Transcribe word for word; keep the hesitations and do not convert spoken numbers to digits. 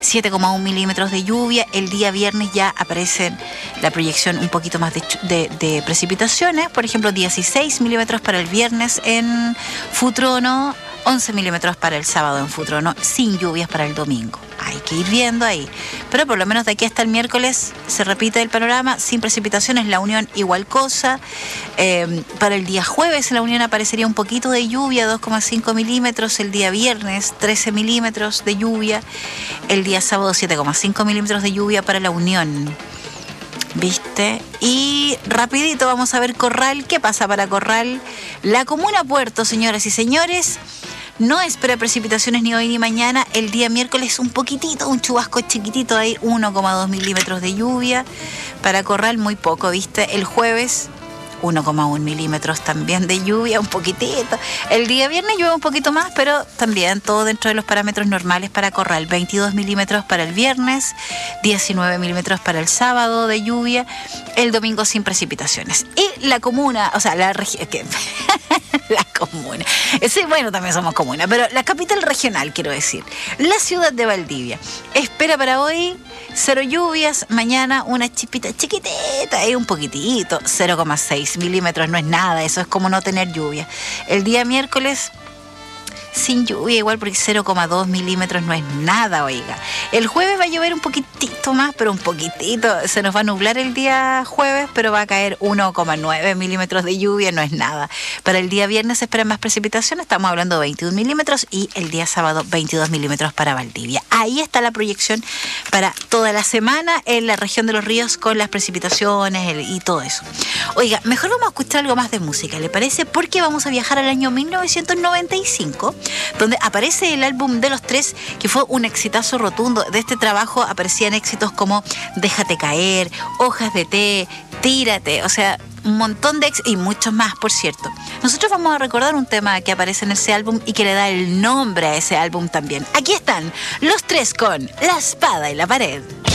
siete coma uno milímetros de lluvia. El día viernes ya aparece la proyección un poquito más de, de, de precipitaciones. Por ejemplo, dieciséis milímetros para el viernes en Futrono, once milímetros para el sábado en Futrono, sin lluvias para el domingo. Hay que ir viendo ahí. Pero por lo menos de aquí hasta el miércoles se repite el panorama, sin precipitaciones. La Unión igual cosa. Eh, para el día jueves en La Unión aparecería un poquito de lluvia, dos coma cinco milímetros. El día viernes, trece milímetros de lluvia. El día sábado, siete coma cinco milímetros de lluvia para La Unión. ¿Viste? Y rapidito vamos a ver Corral. ¿Qué pasa para Corral? La comuna Puerto, señoras y señores, no espera precipitaciones ni hoy ni mañana. El día miércoles un poquitito, un chubasco chiquitito ahí, uno coma dos milímetros de lluvia. Para Corral muy poco, ¿viste? El jueves uno coma uno milímetros también de lluvia, un poquitito. El día viernes llueve un poquito más, pero también todo dentro de los parámetros normales para Corral. veintidós milímetros para el viernes, diecinueve milímetros para el sábado de lluvia, el domingo sin precipitaciones. Y la comuna, o sea, la región... la comuna. Sí, bueno, también somos comuna, pero la capital regional, quiero decir. La ciudad de Valdivia. Espera para hoy cero lluvias, mañana una chispita chiquitita y un poquitito, cero coma seis milímetros, no es nada, eso es como no tener lluvia. El día miércoles sin lluvia igual, porque cero coma dos milímetros no es nada, oiga. El jueves va a llover un poquitito más, pero un poquitito. Se nos va a nublar el día jueves, pero va a caer uno coma nueve milímetros de lluvia, no es nada. Para el día viernes se esperan más precipitaciones, estamos hablando de veintiún milímetros, y el día sábado veintidós milímetros para Valdivia. Ahí está la proyección para toda la semana en la región de los ríos con las precipitaciones y todo eso. Oiga, mejor vamos a escuchar algo más de música, ¿le parece? Porque vamos a viajar al año mil novecientos noventa y cinco, donde aparece el álbum de Los Tres, que fue un exitazo rotundo. De este trabajo aparecían éxitos como Déjate Caer, Hojas de Té, Tírate, o sea, un montón de éxitos y muchos más, por cierto. Nosotros vamos a recordar un tema que aparece en ese álbum y que le da el nombre a ese álbum también. Aquí están Los Tres con La Espada y la Pared.